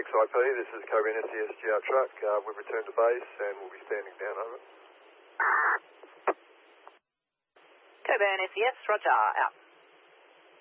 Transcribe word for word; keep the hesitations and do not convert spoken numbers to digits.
I P, this is Coburn S E S G R truck. Uh, we've returned to base and we'll be standing down, over. Coburn S E S, roger, out.